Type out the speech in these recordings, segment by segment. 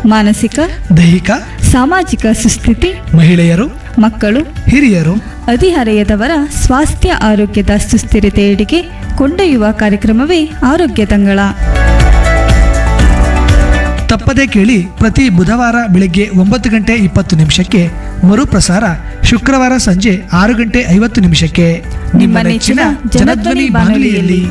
ಮಾನಸಿಕ, ದೈಹಿಕ, ಸಾಮಾಜಿಕ ಸುಸ್ಥಿತಿ, ಮಹಿಳೆಯರು, ಮಕ್ಕಳು, ಹಿರಿಯರು, ಹದಿಹರೆಯದವರ ಸ್ವಾಸ್ಥ್ಯ ಆರೋಗ್ಯದ ಸುಸ್ಥಿರತೆಯೆಡೆಗೆ ಕೊಂಡೊಯ್ಯುವ ಕಾರ್ಯಕ್ರಮವೇ ಆರೋಗ್ಯ ತಂಗಳ. ತಪ್ಪದೇ ಕೇಳಿ. ಪ್ರತಿ ಬುಧವಾರ ಬೆಳಗ್ಗೆ 9:20 ಮರುಪ್ರಸಾರ ಶುಕ್ರವಾರ ಸಂಜೆ 6:50 ನಿಮ್ಮ ನೆಚ್ಚಿನ ಜನಧ್ವನಿ ಬಾನುಲಿಯಲ್ಲಿ.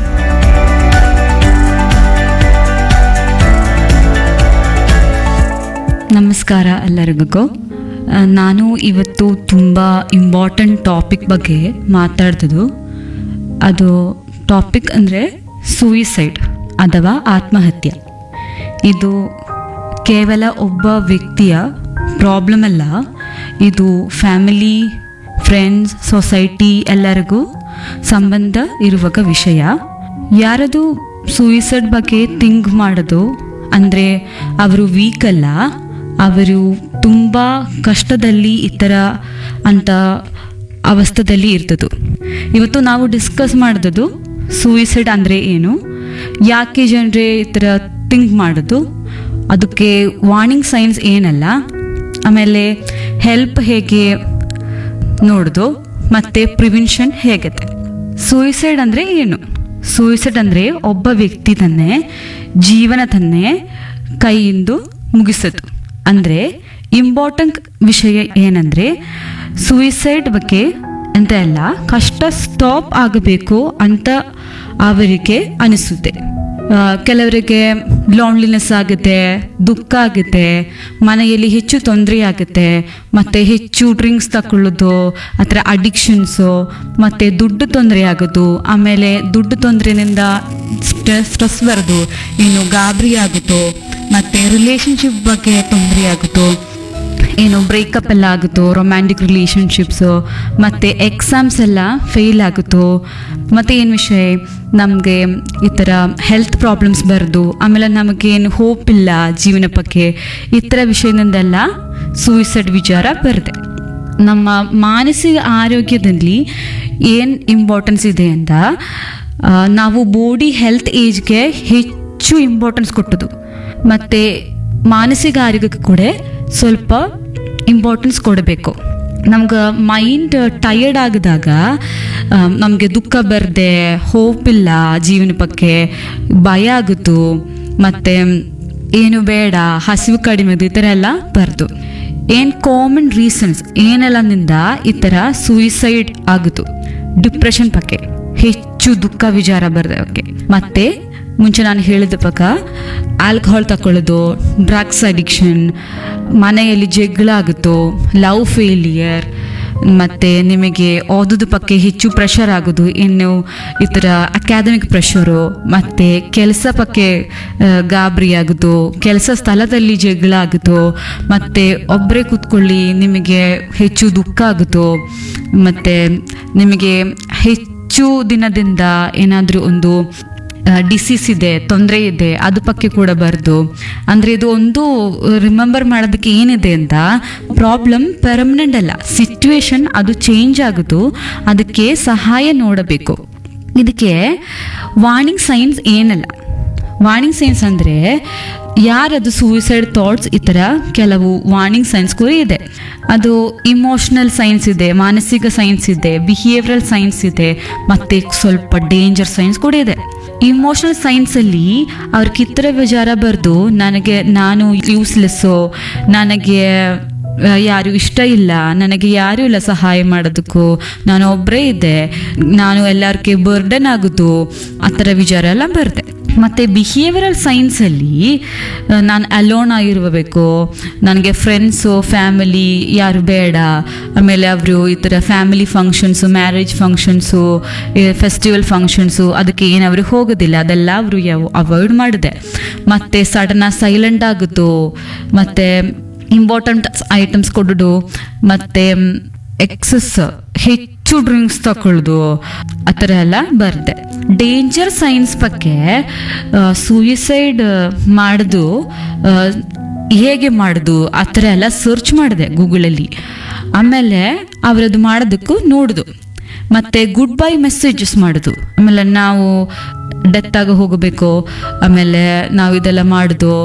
ನಮಸ್ಕಾರ ಎಲ್ಲರಿಗೂ. ನಾನು ಇವತ್ತು ತುಂಬ ಇಂಪಾರ್ಟೆಂಟ್ ಟಾಪಿಕ್ ಬಗ್ಗೆ ಮಾತಾಡ್ತಿದ್ದು. ಅದು ಟಾಪಿಕ್ ಅಂದರೆ ಸೂಯಿಸೈಡ್ ಅಥವಾ ಆತ್ಮಹತ್ಯೆ. ಇದು ಕೇವಲ ಒಬ್ಬ ವ್ಯಕ್ತಿಯ ಪ್ರಾಬ್ಲಮ್ ಅಲ್ಲ, ಇದು ಫ್ಯಾಮಿಲಿ, ಫ್ರೆಂಡ್ಸ್, ಸೊಸೈಟಿ ಎಲ್ಲರಿಗೂ ಸಂಬಂಧ ಇರುವ ವಿಷಯ. ಯಾರದು ಸೂಯಿಸೈಡ್ ಬಗ್ಗೆ ಥಿಂಕ್ ಮಾಡೋದು ಅಂದರೆ ಅವರು ವೀಕ್ ಅಲ್ಲ, ಅವರು ತುಂಬ ಕಷ್ಟದಲ್ಲಿ ಈ ಥರ ಅಂಥ ಅವಸ್ಥೆಯಲ್ಲಿ ಇರ್ತದ್ದು. ಇವತ್ತು ನಾವು ಡಿಸ್ಕಸ್ ಮಾಡಿದ್ದು ಸೂಯಿಸೈಡ್ ಅಂದರೆ ಏನು, ಯಾಕೆ ಜನರೇ ಈ ಥರ ಥಿಂಕ್ ಮಾಡೋದು, ಅದಕ್ಕೆ ವಾರ್ನಿಂಗ್ ಸೈನ್ಸ್ ಏನಲ್ಲ, ಆಮೇಲೆ ಹೆಲ್ಪ್ ಹೇಗೆ ನೋಡೋದು, ಮತ್ತು ಪ್ರಿವೆನ್ಷನ್ ಹೇಗತ್ತೆ. ಸೂಯಿಸೈಡ್ ಅಂದರೆ ಏನು? ಸೂಯಿಸೈಡ್ ಅಂದರೆ ಒಬ್ಬ ವ್ಯಕ್ತಿ ತನ್ನೇ ಜೀವನ ತನ್ನೇ ಕೈಯಿಂದ ಮುಗಿಸೋದು. ಅಂದರೆ ಇಂಪಾರ್ಟೆಂಟ್ ವಿಷಯ ಏನಂದರೆ ಸೂಯಿಸೈಡ್ ಬಗ್ಗೆ ಅಂತ ಎಲ್ಲ ಕಷ್ಟ ಸ್ಟಾಪ್ ಆಗಬೇಕು ಅಂತ ಅವರಿಗೆ ಅನಿಸುತ್ತೆ. ಕೆಲವರಿಗೆ ಲಾನ್ಲಿನೆಸ್ ಆಗುತ್ತೆ, ದುಃಖ ಆಗುತ್ತೆ, ಮನೆಯಲ್ಲಿ ಹೆಚ್ಚು ತೊಂದರೆ ಆಗುತ್ತೆ, ಮತ್ತು ಹೆಚ್ಚು ಡ್ರಿಂಕ್ಸ್ ತಗೊಳ್ಳೋದು, ಆ ಥರ ಅಡಿಕ್ಷನ್ಸು, ಮತ್ತು ದುಡ್ಡು ತೊಂದರೆ ಆಗೋದು, ಆಮೇಲೆ ದುಡ್ಡು ತೊಂದರೆಯಿಂದ ಸ್ಟ್ರೆಸ್ ಬರೋದು, ಇನ್ನು ಗಾಬರಿ ಆಗುತ್ತೋ, ಮತ್ತು ರಿಲೇಷನ್ಶಿಪ್ ಬಗ್ಗೆ ತೊಂದರೆ ಆಗುತ್ತೋ, ಏನು ಬ್ರೇಕಪ್ ಎಲ್ಲ ಆಗುತ್ತೋ, ರೊಮ್ಯಾಂಟಿಕ್ ರಿಲೇಷನ್ಶಿಪ್ಸು, ಮತ್ತು ಎಕ್ಸಾಮ್ಸ್ ಎಲ್ಲ ಫೇಲ್ ಆಗುತ್ತೋ, ಮತ್ತು ಏನು ವಿಷಯ ನಮಗೆ ಈ ಥರ ಹೆಲ್ತ್ ಪ್ರಾಬ್ಲಮ್ಸ್ ಬರೋದು, ಆಮೇಲೆ ನಮಗೇನು ಹೋಪ್ ಇಲ್ಲ ಜೀವನ ಬಗ್ಗೆ, ಈ ಥರ ವಿಷಯದಿಂದೆಲ್ಲ ಸೂಯಿಸೈಡ್ ವಿಚಾರ ಬರುತ್ತೆ. ನಮ್ಮ ಮಾನಸಿಕ ಆರೋಗ್ಯದಲ್ಲಿ ಏನು ಇಂಪಾರ್ಟೆನ್ಸ್ ಇದೆ ಅಂತ ನಾವು ಬಾಡಿ ಹೆಲ್ತ್ ಏಜ್ಗೆ ಹೆಚ್ಚು ಇಂಪಾರ್ಟೆನ್ಸ್ ಕೊಟ್ಟದು, ಮತ್ತು ಮಾನಸಿಕ ಆರೋಗ್ಯಕ್ಕೆ ಕೂಡ ಸ್ವಲ್ಪ ಇಂಪಾರ್ಟೆನ್ಸ್ ಕೊಡಬೇಕು. ನಮ್ಗೆ ಮೈಂಡ್ ಟಯರ್ಡ್ ಆಗಿದಾಗ, ನಮಗೆ ದುಃಖ ಬರದೆ, ಹೋಪ್ ಇಲ್ಲ ಜೀವನ ಬಗ್ಗೆ, ಭಯ ಆಗುತ್ತು, ಮತ್ತು ಏನು ಬೇಡ, ಹಸಿವು ಕಡಿಮೆ, ಈ ಥರ ಎಲ್ಲ ಬರ್ದು. ಏನು ಕಾಮನ್ ರೀಸನ್ಸ್ ಏನೆಲ್ಲದಿಂದ ಈ ಥರ ಸೂಯಿಸೈಡ್ ಆಗುತ್ತು? ಡಿಪ್ರೆಷನ್ ಬಗ್ಗೆ, ಹೆಚ್ಚು ದುಃಖ ವಿಚಾರ ಬರೋದಕ್ಕೆ, ಮತ್ತು ಮುಂಚೆ ನಾನು ಹೇಳಿದ ಪ್ರಕಾರ ಆಲ್ಕೋಹಾಲ್ ತಗೊಳ್ಳೋದು, ಡ್ರಗ್ಸ್ ಅಡಿಕ್ಷನ್, ಮನೆಯಲ್ಲಿ ಜಗಳ ಆಗುತ್ತೋ, ಲವ್ ಫೇಲಿಯರ್, ಮತ್ತು ನಿಮಗೆ ಓದೋದು ಬಗ್ಗೆ ಹೆಚ್ಚು ಪ್ರೆಷರ್ ಆಗೋದು, ಇನ್ನು ಈ ಥರ ಅಕಾಡೆಮಿಕ್ ಪ್ರೆಷರು, ಮತ್ತು ಕೆಲಸ ಬಗ್ಗೆ ಗಾಬರಿ ಆಗೋದು, ಕೆಲಸ ಸ್ಥಳದಲ್ಲಿ ಜಗಳ ಆಗುತ್ತೋ, ಮತ್ತು ಒಬ್ಬರೇ ಕೂತ್ಕೊಳ್ಳಿ ನಿಮಗೆ ಹೆಚ್ಚು ದುಃಖ ಆಗುತ್ತೋ, ಮತ್ತು ನಿಮಗೆ ಹೆಚ್ಚು ದಿನದಿಂದ ಏನಾದರೂ ಒಂದು ಡಿಸೀಸ್ ಇದೆ, ತೊಂದರೆ ಇದೆ, ಅದು ಬಗ್ಗೆ ಕೂಡ ಬರೆದು. ಅಂದರೆ ಇದು ಒಂದು ರಿಮೆಂಬರ್ ಮಾಡೋದಕ್ಕೆ ಏನಿದೆ ಅಂತ, ಪ್ರಾಬ್ಲಮ್ ಪರ್ಮನೆಂಟ್ ಅಲ್ಲ, ಸಿಚುವೇಶನ್ ಅದು ಚೇಂಜ್ ಆಗೋದು, ಅದಕ್ಕೆ ಸಹಾಯ ನೋಡಬೇಕು. ಇದಕ್ಕೆ ವಾರ್ನಿಂಗ್ ಸೈನ್ಸ್ ಏನಲ್ಲ. ವಾರ್ನಿಂಗ್ ಸೈನ್ಸ್ ಅಂದರೆ ಯಾರದು ಸೂಯಿಸೈಡ್ ಥಾಟ್ಸ್, ಈ ಥರ ಕೆಲವು ವಾರ್ನಿಂಗ್ ಸೈನ್ಸ್ ಕೂಡ ಇದೆ. ಅದು ಇಮೋಷ್ನಲ್ ಸೈನ್ಸ್ ಇದೆ, ಮಾನಸಿಕ ಸೈನ್ಸ್ ಇದೆ, ಬಿಹೇವಿಯರಲ್ ಸೈನ್ಸ್ ಇದೆ, ಮತ್ತು ಸ್ವಲ್ಪ ಡೇಂಜರ್ ಸೈನ್ಸ್ ಕೂಡ ಇದೆ. ಇಮೋಷನಲ್ ಸೈನ್ಸಲ್ಲಿ ಅವ್ರ ಕಿತ್ತರ ವಿಚಾರ ಬರೆದು, ನಾನು ಯೂಸ್ಲೆಸ್ಸು, ನನಗೆ ಯಾರು ಇಷ್ಟ ಇಲ್ಲ, ನನಗೆ ಯಾರೂ ಇಲ್ಲ ಸಹಾಯ ಮಾಡೋದಕ್ಕೂ, ನಾನು ಒಬ್ಬರೇ ಇದ್ದೆ, ನಾನು ಎಲ್ಲರಿಗೆ ಬರ್ಡನ್ ಆಗೋದು, ಆ ಥರ ವಿಚಾರ ಎಲ್ಲ ಬರುತ್ತೆ. ಮತ್ತು ಬಿಹೇವಿಯರಲ್ ಸೈನ್ಸಲ್ಲಿ ನಾನು ಅಲೋನ್ ಆಗಿರಬೇಕು, ನನಗೆ ಫ್ರೆಂಡ್ಸು ಫ್ಯಾಮಿಲಿ ಯಾರು ಬೇಡ, ಆಮೇಲೆ ಅವರು ಈ ಥರ family functions, marriage functions, festival functions, ಅದಕ್ಕೆ ಏನು ಅವರು ಹೋಗೋದಿಲ್ಲ, ಅದೆಲ್ಲ ಅವರು ಅವಾಯ್ಡ್ ಮಾಡಿದೆ. ಮತ್ತು ಸಡನ್ನಾಗಿ ಸೈಲೆಂಟ್ ಆಗೋದು, ಮತ್ತು ಇಂಪಾರ್ಟೆಂಟ್ ಐಟಮ್ಸ್ ಕೊಡೋದು, ಮತ್ತು ಎಕ್ಸಸ್ ಹೆಚ್ಚು ಡ್ರಿಂಕ್ಸ್ ತಗೊಳ್ಳೋದು, ಆ ಥರ ಎಲ್ಲ ಬರುತ್ತೆ. ಡೇಂಜರ್ ಸೈನ್ಸ್ ಬಗ್ಗೆ ಸೂಯಿಸೈಡ್ ಮಾಡೋದು ಹೇಗೆ ಮಾಡೋದು ಆ ಥರ ಎಲ್ಲ ಸರ್ಚ್ ಮಾಡಿದೆ ಗೂಗಲಲ್ಲಿ. ಆಮೇಲೆ ಅವರದು ಮಾಡೋದಕ್ಕೂ ನೋಡಿದು, ಮತ್ತು ಗುಡ್ ಬೈ ಮೆಸೇಜಸ್ ಮಾಡೋದು. ಆಮೇಲೆ ನಾವು ಡೆತ್ ಆಗಿ ಹೋಗಬೇಕು, ಆಮೇಲೆ ನಾವು ಇದೆಲ್ಲ ಮಾಡೋದು,